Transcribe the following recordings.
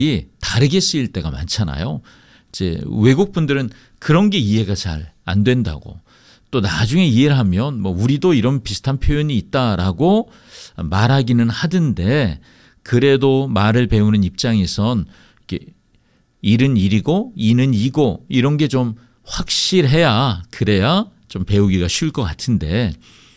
다르게 쓰일 때가 많잖아요. 이제 외국 분들은 그런 게 이해가 잘 안 된다고, 또 나중에 이해를 하면 뭐 우리도 이런 비슷한 표현이 있다라고 말하기는 하던데, 그래도 말을 배우는 입장에선 이렇게 일은 일이고 이는 이고 이런 게 좀 확실해야, 그래야 좀 배우기가 쉬울 것 같은데,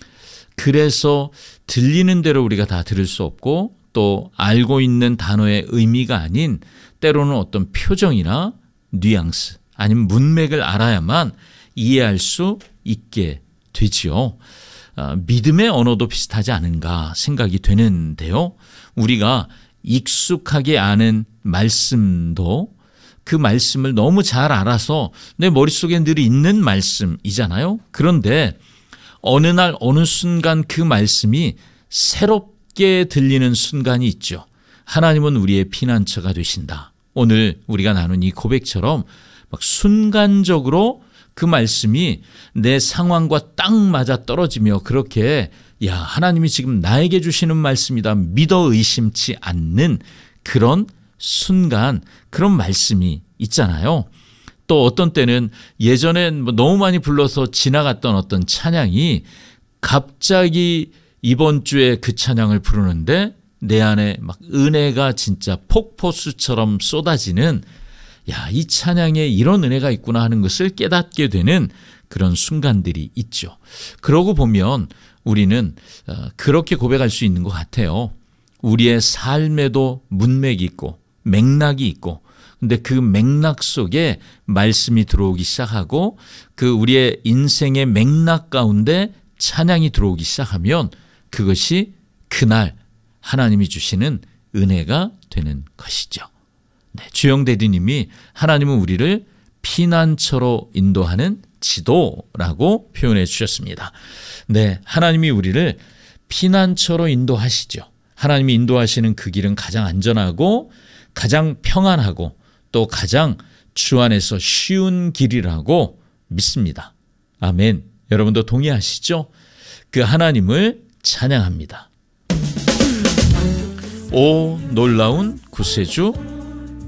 그래서 들리는 대로 우리가 다 들을 수 없고, 또 알고 있는 단어의 의미가 아닌 때로는 어떤 표정이나 뉘앙스 아니면 문맥을 알아야만 이해할 수 있게 되지요. 믿음의 언어도 비슷하지 않은가 생각이 되는데요. 우리가 익숙하게 아는 말씀도 그 말씀을 너무 잘 알아서 내 머릿속에 늘 있는 말씀이잖아요. 그런데 어느 날 어느 순간 그 말씀이 새롭게 들리는 순간이 있죠. 하나님은 우리의 피난처가 되신다. 오늘 우리가 나눈 이 고백처럼 막 순간적으로 그 말씀이 내 상황과 딱 맞아 떨어지며, 그렇게 야, 하나님이 지금 나에게 주시는 말씀이다 믿어 의심치 않는 그런 순간, 그런 말씀이 있잖아요. 또 어떤 때는 예전엔 너무 많이 불러서 지나갔던 어떤 찬양이 갑자기 이번 주에 그 찬양을 부르는데 내 안에 막 은혜가 진짜 폭포수처럼 쏟아지는, 야, 이 찬양에 이런 은혜가 있구나 하는 것을 깨닫게 되는 그런 순간들이 있죠. 그러고 보면 우리는 그렇게 고백할 수 있는 것 같아요. 우리의 삶에도 문맥이 있고 맥락이 있고, 근데 그 맥락 속에 말씀이 들어오기 시작하고, 그 우리의 인생의 맥락 가운데 찬양이 들어오기 시작하면 그것이 그날 하나님이 주시는 은혜가 되는 것이죠. 네, 주영대디님이 하나님은 우리를 피난처로 인도하는 지도라고 표현해 주셨습니다. 네, 하나님이 우리를 피난처로 인도하시죠. 하나님이 인도하시는 그 길은 가장 안전하고 가장 평안하고 또 가장 주 안에서 쉬운 길이라고 믿습니다. 아멘. 여러분도 동의하시죠? 그 하나님을 찬양합니다. 오 놀라운 구세주